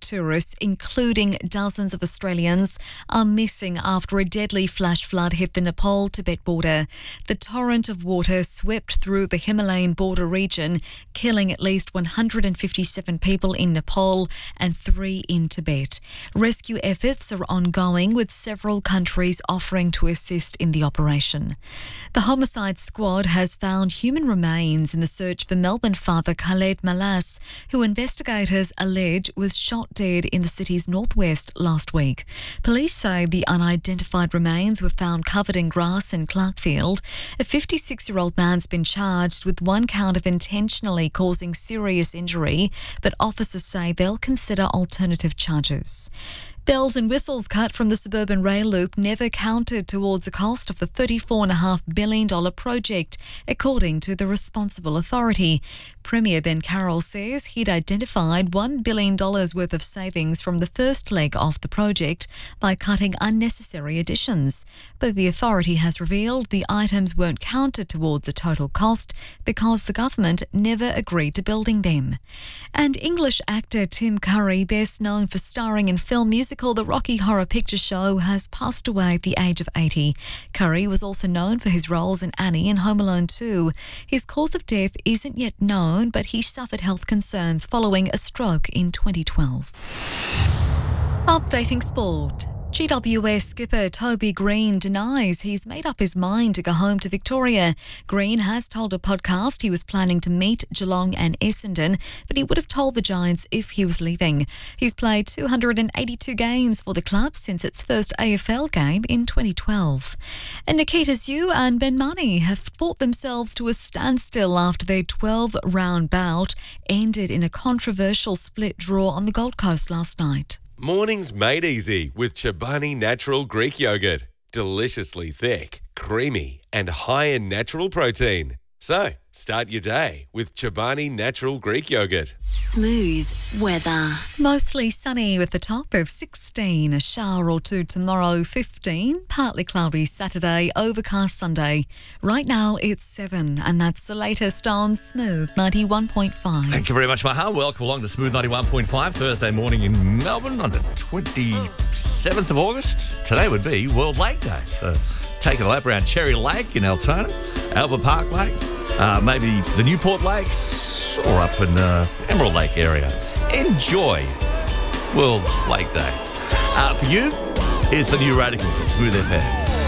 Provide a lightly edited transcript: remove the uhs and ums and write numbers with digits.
tourists, including dozens of Australians, are missing after a deadly flash flood hit the Nepal-Tibet border. The torrent of water swept through the Himalayan border region, killing at least 157 people in Nepal and 3 in Tibet. Rescue efforts are ongoing, with several countries offering to assist in the operation. The homicide squad has found human remains in the search for Melbourne father Khaled Malas, who investigators allege was shot dead in the city's northwest last week. Police say the unidentified remains were found covered in grass in Clarkfield. A 56-year-old man's been charged with 1 count of intentionally causing serious injury, but officers say they'll consider alternative charges. Bells and whistles cut from the suburban rail loop never counted towards the cost of the $34.5 billion project, according to the responsible authority. Premier Ben Carroll says he'd identified $1 billion worth of savings from the first leg of the project by cutting unnecessary additions. But the authority has revealed the items weren't counted towards the total cost because the government never agreed to building them. And English actor Tim Curry, best known for starring in film musical The Rocky Horror Picture Show, has passed away at the age of 80. Curry was also known for his roles in Annie and Home Alone 2. His cause of death isn't yet known, but he suffered health concerns following a stroke in 2012. Updating sport. GWS skipper Toby Green denies he's made up his mind to go home to Victoria. Green has told a podcast he was planning to meet Geelong and Essendon, but he would have told the Giants if he was leaving. He's played 282 games for the club since its first AFL game in 2012. And Nikita Zhu and Ben Money have fought themselves to a standstill after their 12-round bout ended in a controversial split draw on the Gold Coast last night. Mornings made easy with Chobani Natural Greek Yogurt. Deliciously thick, creamy and high in natural protein. So, start your day with Chobani Natural Greek Yogurt. Smooth weather. Mostly sunny with a top of 16. A shower or two tomorrow, 15. Partly cloudy Saturday, overcast Sunday. Right now it's 7, and that's the latest on Smooth 91.5. Thank you very much, Maha. Welcome along to Smooth 91.5, Thursday morning in Melbourne on the 27th of August. Today would be World Lake Day. So taking a lap around Cherry Lake in Altona, Albert Park Lake, maybe the Newport Lakes, or up in Emerald Lake area. Enjoy World Lake Day. For you, here's the New Radicals at Smooth FM.